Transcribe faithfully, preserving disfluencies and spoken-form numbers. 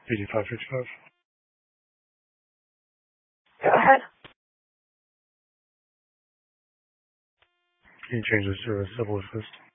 eighty-five fifty-five. Go ahead. Can you change this to a civil assist?